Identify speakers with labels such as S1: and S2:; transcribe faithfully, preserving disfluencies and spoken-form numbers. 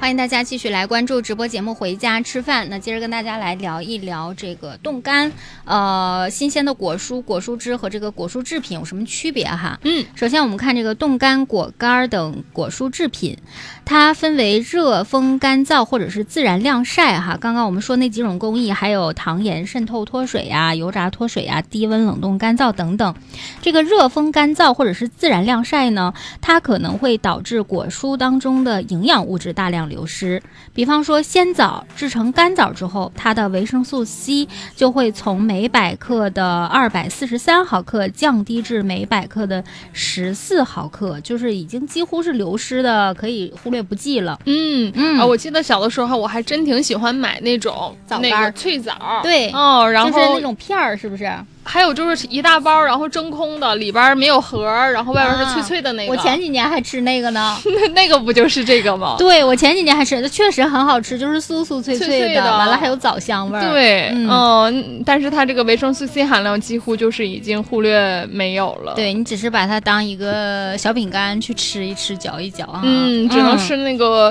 S1: 欢迎大家继续来关注直播节目《回家吃饭》。那接着跟大家来聊一聊这个冻干，呃，新鲜的果蔬、果蔬汁和这个果蔬制品有什么区别哈？
S2: 嗯，
S1: 首先我们看这个冻干果干等果蔬制品，它分为热风干燥或者是自然晾晒哈。刚刚我们说那几种工艺，还有糖盐渗透脱水呀、油炸脱水呀、低温冷冻干燥等等。这个热风干燥或者是自然晾晒呢，它可能会导致果蔬当中的营养物质大量流失。比方说鲜枣制成干枣之后，它的维生素 C 就会从每百克的二百四十三毫克降低至每百克的十四毫克，就是已经几乎是流失的，可以忽略不计了。
S2: 嗯嗯啊，我记得小的时候我还真挺喜欢买那种
S1: 枣干、
S2: 那个脆枣，
S1: 对，
S2: 哦，然后
S1: 就是那种片儿，是不是？
S2: 还有就是一大包，然后真空的，里边没有核，然后外边是脆脆的那个。
S1: 啊、我前几年还吃那个呢。
S2: 那个不就是这个吗？
S1: 对，我前几年还吃，它确实很好吃，就是酥酥脆脆的，
S2: 脆脆的
S1: 完了还有枣香味儿。
S2: 对，
S1: 嗯、
S2: 呃，但是它这个维生素 C 含量几乎就是已经忽略没有了。
S1: 对，你只是把它当一个小饼干去吃一吃、嚼一嚼啊。
S2: 嗯，只能吃那个